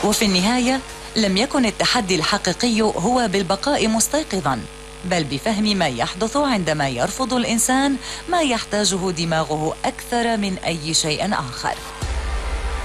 وفي النهاية لم يكن التحدي الحقيقي هو بالبقاء مستيقظا، بل بفهم ما يحدث عندما يرفض الإنسان ما يحتاجه دماغه أكثر من أي شيء آخر.